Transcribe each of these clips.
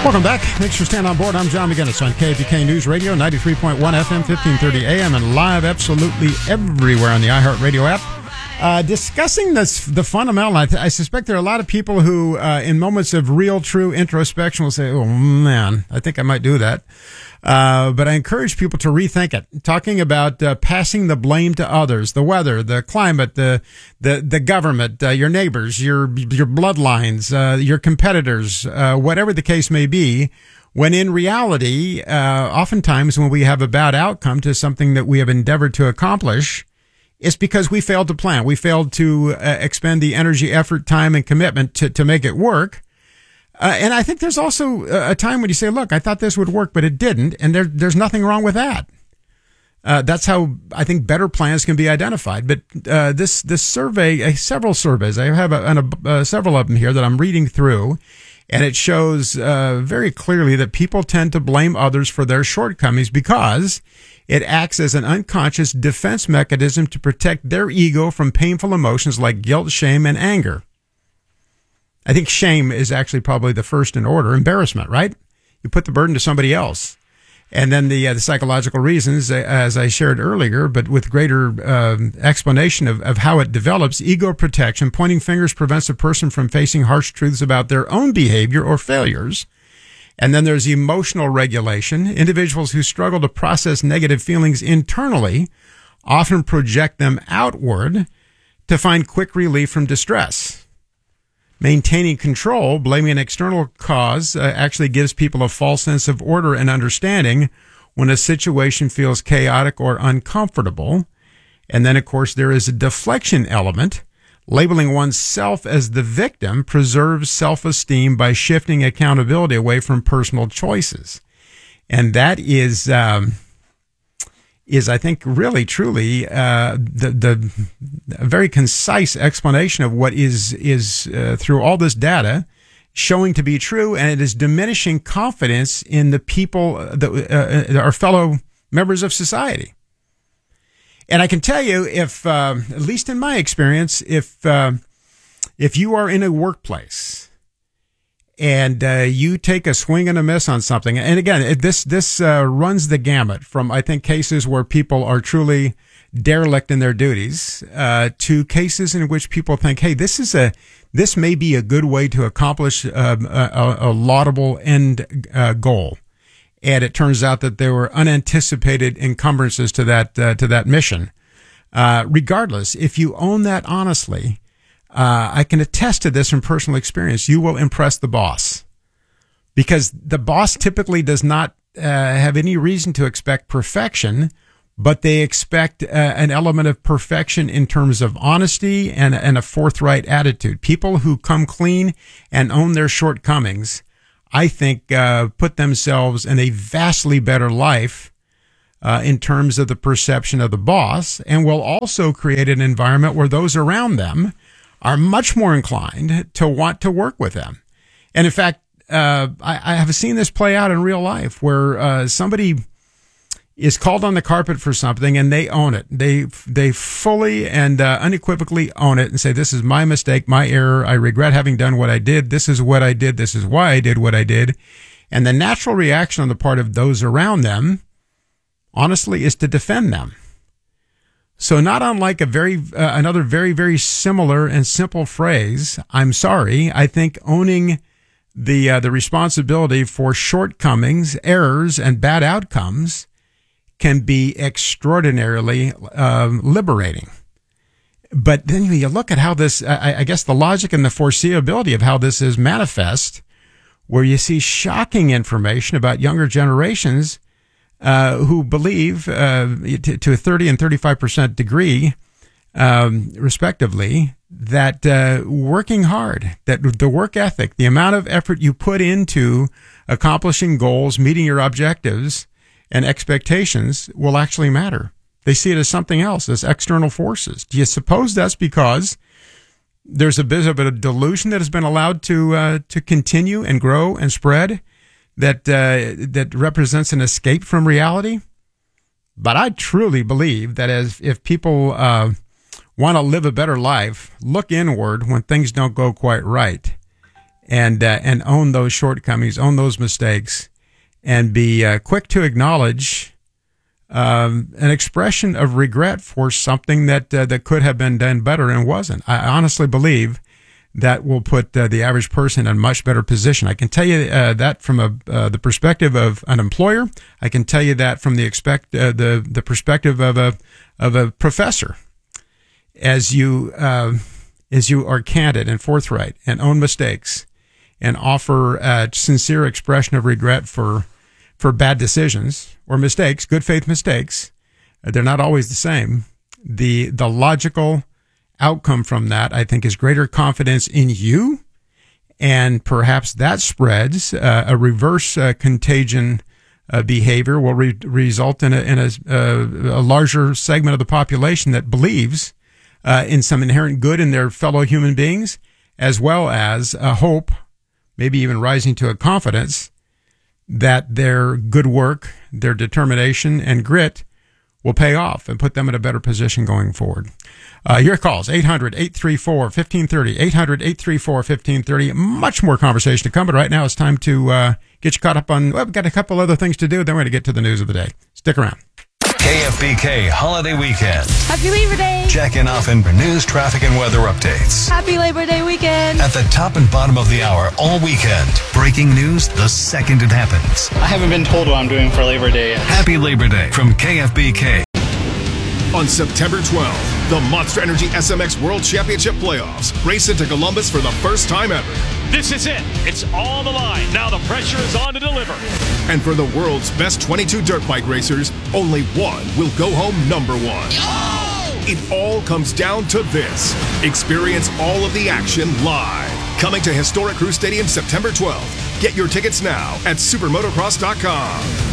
Welcome back. Thanks for staying on board. I'm John McGinnis on KFUK News Radio, 93.1 FM, 1530 AM, and live absolutely everywhere on the iHeartRadio app. Discussing the fundamental, I suspect there are a lot of people who, in moments of real, true introspection, will say, oh, man, I think I might do that. But I encourage people to rethink it. Talking about passing the blame to others, the weather, the climate, the government, your neighbors, your bloodlines, your competitors, whatever the case may be, when in reality, oftentimes when we have a bad outcome to something that we have endeavored to accomplish, it's because we failed to plan. We failed to expend the energy, effort, time, and commitment to make it work. And I think there's also a time when you say, look, I thought this would work, but it didn't. And there's nothing wrong with that. That's how I think better plans can be identified. But this survey, several surveys, I have several of them here that I'm reading through. And it shows very clearly that people tend to blame others for their shortcomings because it acts as an unconscious defense mechanism to protect their ego from painful emotions like guilt, shame, and anger. I think shame is actually probably the first in order. Embarrassment, right? You put the burden to somebody else. And then the psychological reasons, as I shared earlier, but with greater explanation of how it develops, ego protection, pointing fingers prevents a person from facing harsh truths about their own behavior or failures. And then there's emotional regulation. Individuals who struggle to process negative feelings internally often project them outward to find quick relief from distress. Maintaining control, blaming an external cause, actually gives people a false sense of order and understanding when a situation feels chaotic or uncomfortable. And then, of course, there is a deflection element. Labeling oneself as the victim preserves self-esteem by shifting accountability away from personal choices. And that is I think, really, truly, the very concise explanation of what is through all this data showing to be true, and it is diminishing confidence in the people that are fellow members of society. And I can tell you, if at least in my experience, if you are in a workplace and you take a swing and a miss on something, and again, this runs the gamut from, I think, cases where people are truly derelict in their duties to cases in which people think, hey, this may be a good way to accomplish a laudable end goal. And it turns out that there were unanticipated encumbrances to that mission. Regardless, if you own that honestly, I can attest to this from personal experience. You will impress the boss, because the boss typically does not have any reason to expect perfection, but they expect an element of perfection in terms of honesty and a forthright attitude. People who come clean and own their shortcomings, I think, put themselves in a vastly better life in terms of the perception of the boss, and will also create an environment where those around them are much more inclined to want to work with them. And in fact, I have seen this play out in real life where somebody is called on the carpet for something and they own it. They fully and unequivocally own it and say, this is my mistake, my error. I regret having done what I did. This is what I did. This is why I did what I did. And the natural reaction on the part of those around them, honestly, is to defend them. So not unlike another very, very similar and simple phrase, I'm sorry, I think owning the responsibility for shortcomings, errors, and bad outcomes can be extraordinarily liberating. But then you look at how this, I guess the logic and the foreseeability of how this is manifest, where you see shocking information about younger generations who believe to a 30 and 35% degree, respectively, that working hard, that the work ethic, the amount of effort you put into accomplishing goals, meeting your objectives and expectations will actually matter. They see it as something else, as external forces. Do you suppose that's because there's a bit of a delusion that has been allowed to continue and grow and spread that represents an escape from reality? But I truly believe that if people want to live a better life, look inward when things don't go quite right, and own those shortcomings, own those mistakes, and be quick to acknowledge an expression of regret for something that could have been done better and wasn't. I honestly believe that will put the average person in a much better position. I can tell you that from the perspective of an employer. I can tell you that from the perspective of a professor. As you are candid and forthright and own mistakes and offer a sincere expression of regret for bad decisions or mistakes, good faith mistakes, they're not always the same. The logical outcome from that, I think, is greater confidence in you, and perhaps that spreads a reverse contagion behavior will result in a larger segment of the population that believes in some inherent good in their fellow human beings, as well as a hope, maybe even rising to a confidence that their good work, their determination and grit will pay off and put them in a better position going forward. Your calls, 800-834-1530, 800-834-1530. Much more conversation to come, but right now it's time to get you caught up on, we've got a couple other things to do, then we're going to get to the news of the day. Stick around. KFBK Holiday Weekend. Happy Labor Day. Checking often for news, traffic, and weather updates. Happy Labor Day weekend. At the top and bottom of the hour all weekend. Breaking news the second it happens. I haven't been told what I'm doing for Labor Day yet. Happy Labor Day from KFBK. On September 12th, the Monster Energy SMX World Championship Playoffs race into Columbus for the first time ever. This is it. It's on the line. Now the pressure is on to deliver. And for the world's best 22 dirt bike racers, only one will go home number one. Oh! It all comes down to this. Experience all of the action live. Coming to Historic Crew Stadium September 12th. Get your tickets now at supermotocross.com.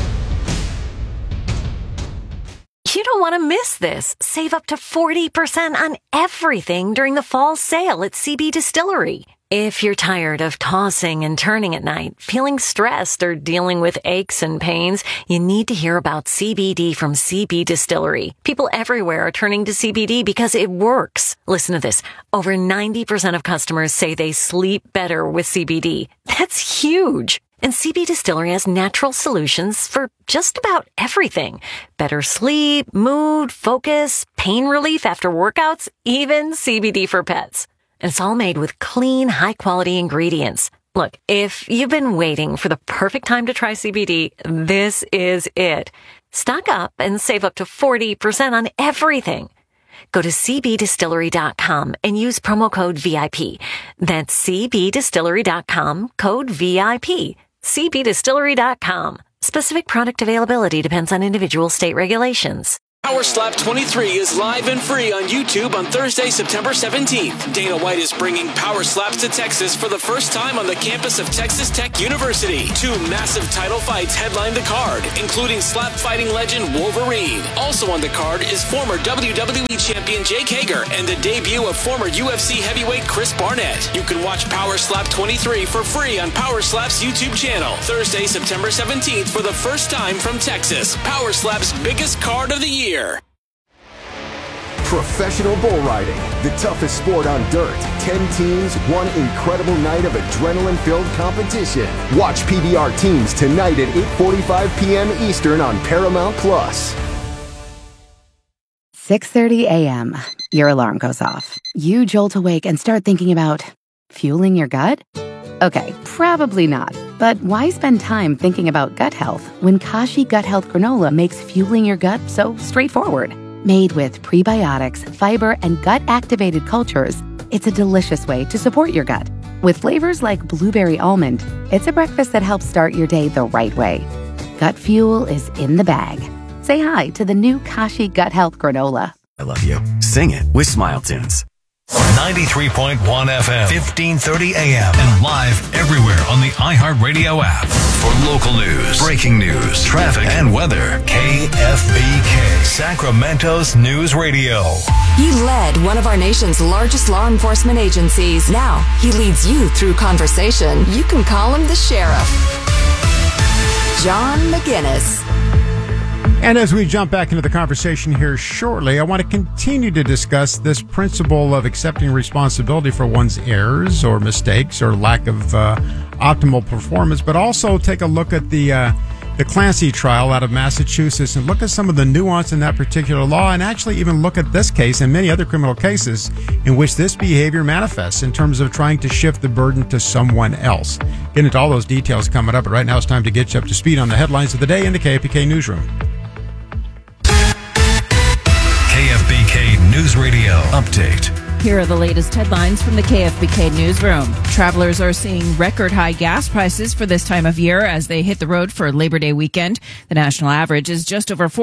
You don't want to miss this. Save up to 40% on everything during the fall sale at CB Distillery. If you're tired of tossing and turning at night, feeling stressed, or dealing with aches and pains, you need to hear about CBD from CB Distillery. People everywhere are turning to CBD because it works. Listen to this. Over 90% of customers say they sleep better with CBD. That's huge. And CB Distillery has natural solutions for just about everything. Better sleep, mood, focus, pain relief after workouts, even CBD for pets. And it's all made with clean, high-quality ingredients. Look, if you've been waiting for the perfect time to try CBD, this is it. Stock up and save up to 40% on everything. Go to cbdistillery.com and use promo code VIP. That's cbdistillery.com, code VIP. cbdistillery.com. Specific product availability depends on individual state regulations. Power Slap 23 is live and free on YouTube on Thursday, September 17th. Dana White is bringing Power Slaps to Texas for the first time on the campus of Texas Tech University. 2 massive title fights headline the card, including slap fighting legend Wolverine. Also on the card is former WWE champion Jake Hager and the debut of former UFC heavyweight Chris Barnett. You can watch Power Slap 23 for free on Power Slap's YouTube channel. Thursday, September 17th for the first time from Texas. Power Slap's biggest card of the year. Professional bull riding, the toughest sport on dirt. 10 teams, one incredible night of adrenaline-filled competition. Watch PBR Teams tonight at 8:45 p.m. Eastern on Paramount+. 6:30 a.m. Your alarm goes off. You jolt awake and start thinking about fueling your gut? Okay, probably not. But why spend time thinking about gut health when Kashi Gut Health Granola makes fueling your gut so straightforward? Made with prebiotics, fiber, and gut-activated cultures, it's a delicious way to support your gut. With flavors like blueberry almond, it's a breakfast that helps start your day the right way. Gut fuel is in the bag. Say hi to the new Kashi Gut Health Granola. I love you. Sing it with Smile Tunes. 93.1 FM, 1530 AM, and live everywhere on the iHeartRadio app. For local news, breaking news, traffic, and weather, KFBK, Sacramento's News Radio. He led one of our nation's largest law enforcement agencies. Now he leads you through conversation. You can call him the sheriff. John McGinnis. And as we jump back into the conversation here shortly, I want to continue to discuss this principle of accepting responsibility for one's errors or mistakes or lack of optimal performance, but also take a look at the Clancy trial out of Massachusetts and look at some of the nuance in that particular law, and actually even look at this case and many other criminal cases in which this behavior manifests in terms of trying to shift the burden to someone else. Get into all those details coming up, but right now it's time to get you up to speed on the headlines of the day in the KFBK Newsroom. KFBK News Radio Update. Here are the latest headlines from the KFBK Newsroom. Travelers are seeing record high gas prices for this time of year as they hit the road for Labor Day weekend. The national average is just over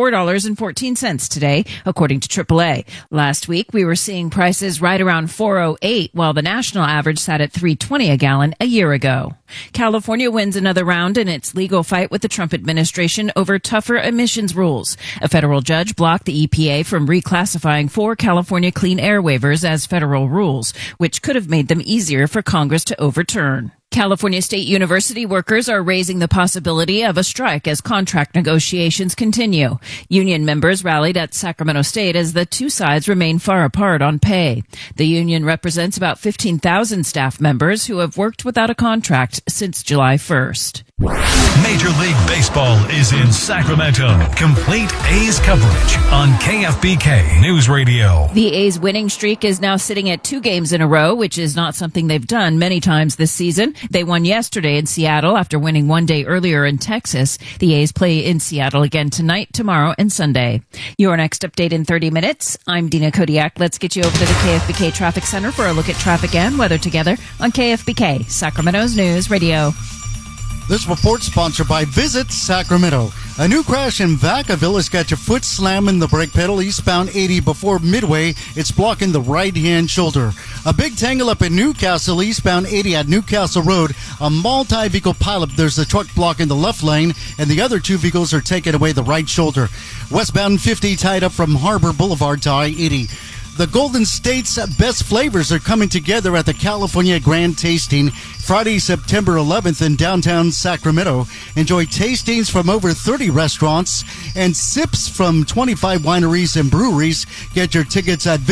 $4.14 today, according to AAA. Last week, we were seeing prices right around $4.08, while the national average sat at $3.20 a gallon a year ago. California wins another round in its legal fight with the Trump administration over tougher emissions rules. A federal judge blocked the EPA from reclassifying 4 California clean air waivers as federal rules, which could have made them easier for Congress to overturn. California State University workers are raising the possibility of a strike as contract negotiations continue. Union members rallied at Sacramento State as the two sides remain far apart on pay. The union represents about 15,000 staff members who have worked without a contract since July 1st. Major League Baseball is in Sacramento. Complete A's coverage on KFBK News Radio. The A's winning streak is now sitting at 2 games in a row, which is not something they've done many times this season. They won yesterday in Seattle after winning one day earlier in Texas. The A's play in Seattle again tonight, tomorrow, and Sunday. Your next update in 30 minutes. I'm Dina Kodiak. Let's get you over to the KFBK Traffic Center for a look at traffic and weather together on KFBK, Sacramento's News Radio. This report sponsored by Visit Sacramento. A new crash in Vacaville has got your foot slamming the brake pedal eastbound 80 before Midway. It's blocking the right-hand shoulder. A big tangle up in Newcastle eastbound 80 at Newcastle Road. A multi-vehicle pileup. There's a truck blocking the left lane, and the other 2 vehicles are taking away the right shoulder. Westbound 50 tied up from Harbor Boulevard to I-80. The Golden State's best flavors are coming together at the California Grand Tasting Friday, September 11th in downtown Sacramento. Enjoy tastings from over 30 restaurants and sips from 25 wineries and breweries. Get your tickets at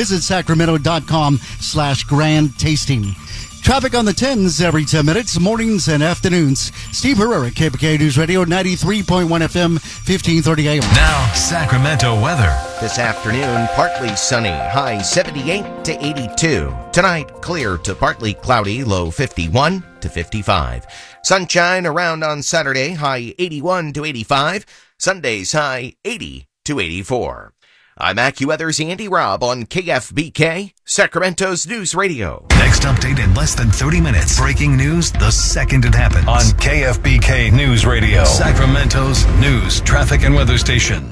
visitsacramento.com/grand tasting. Traffic on the 10s every 10 minutes, mornings and afternoons. Steve Herrera, KFBK News Radio, 93.1 FM, 1530 AM. Now, Sacramento weather. This afternoon, partly sunny, high 78 to 82. Tonight, clear to partly cloudy, low 51 to 55. Sunshine around on Saturday, high 81 to 85. Sunday's high 80 to 84. I'm AccuWeather's Andy Robb on KFBK, Sacramento's News Radio. Next update in less than 30 minutes. Breaking news the second it happens. On KFBK News Radio, Sacramento's news, traffic, and weather station.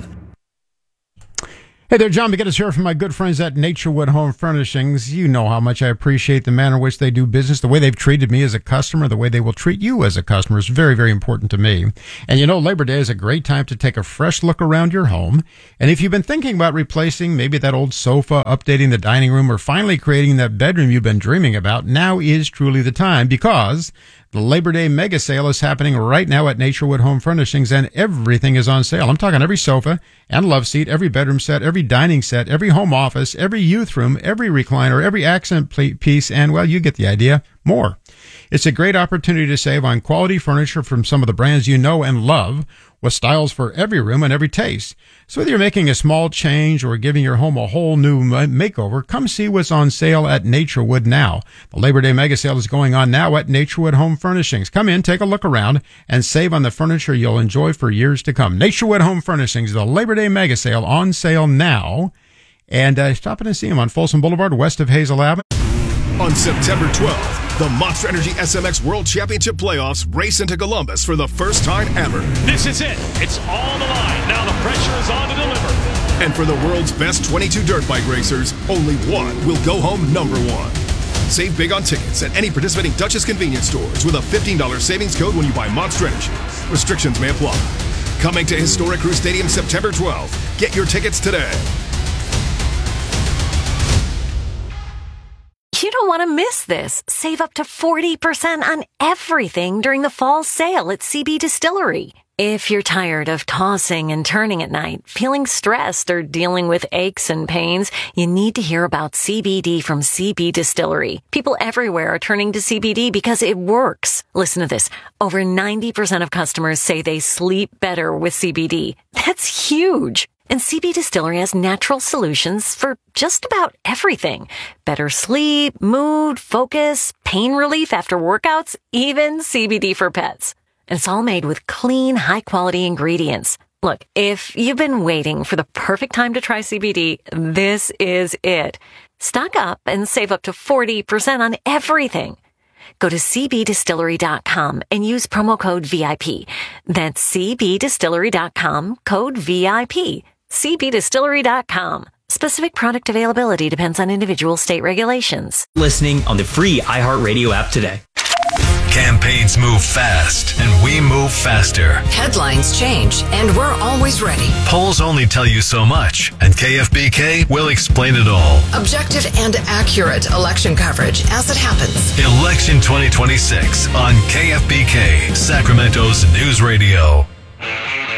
Hey there, John McGinnis here from my good friends at Naturewood Home Furnishings. You know how much I appreciate the manner in which they do business, the way they've treated me as a customer, the way they will treat you as a customer is very, very important to me. And you know, Labor Day is a great time to take a fresh look around your home. And if you've been thinking about replacing maybe that old sofa, updating the dining room, or finally creating that bedroom you've been dreaming about, now is truly the time, because the Labor Day mega sale is happening right now at Naturewood Home Furnishings, and everything is on sale. I'm talking every sofa and love seat, every bedroom set, every dining set, every home office, every youth room, every recliner, every accent piece, and, well, you get the idea, more. It's a great opportunity to save on quality furniture from some of the brands you know and love, with styles for every room and every taste. So whether you're making a small change or giving your home a whole new makeover, come see what's on sale at Naturewood now. The Labor Day mega sale is going on now at Naturewood Home Furnishings. Come in, take a look around, and save on the furniture you'll enjoy for years to come. Naturewood Home Furnishings, the Labor Day mega sale on sale now. And stop in and see them on Folsom Boulevard, west of Hazel Avenue. On September 12th, the Monster Energy SMX World Championship Playoffs race into Columbus for the first time ever. This is it. It's all on the line. Now the pressure is on to deliver. And for the world's best 22 dirt bike racers, only one will go home number one. Save big on tickets at any participating Duchess convenience stores with a $15 savings code when you buy Monster Energy. Restrictions may apply. Coming to Historic Crew Stadium September 12th. Get your tickets today. You don't want to miss this. Save up to 40% on everything during the fall sale at CB Distillery. If you're tired of tossing and turning at night, feeling stressed, or dealing with aches and pains, you need to hear about CBD from CB Distillery. People everywhere are turning to CBD because it works. Listen to this. Over 90% of customers say they sleep better with CBD. That's huge. And CB Distillery has natural solutions for just about everything. Better sleep, mood, focus, pain relief after workouts, even CBD for pets. And it's all made with clean, high-quality ingredients. Look, if you've been waiting for the perfect time to try CBD, this is it. Stock up and save up to 40% on everything. Go to cbdistillery.com and use promo code VIP. That's cbdistillery.com, code VIP. cbdistillery.com. Specific product availability depends on individual state regulations. Listening on the free iHeartRadio app today. Campaigns move fast, and we move faster. Headlines change, and we're always ready. Polls only tell you so much, and KFBK will explain it all. Objective and accurate election coverage as it happens. Election 2026 on KFBK, Sacramento's News Radio.